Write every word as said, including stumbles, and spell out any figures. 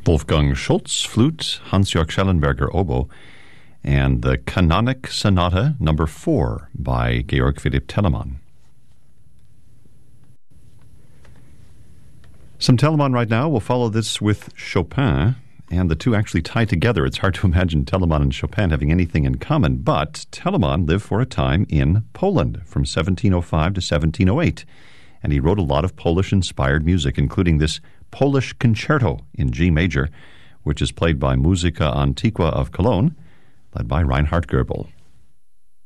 Wolfgang Schultz, flute, Hans-Jörg Schellenberger, oboe, and the Canonic Sonata number four by Georg Philipp Telemann. Some Telemann right now. We'll follow this with Chopin, and the two actually tie together. It's hard to imagine Telemann and Chopin having anything in common, but Telemann lived for a time in Poland from seventeen oh five to seventeen oh eight, and he wrote a lot of Polish-inspired music, including this Polish Concerto in G major, which is played by Musica Antiqua of Cologne, led by Reinhard Goebel.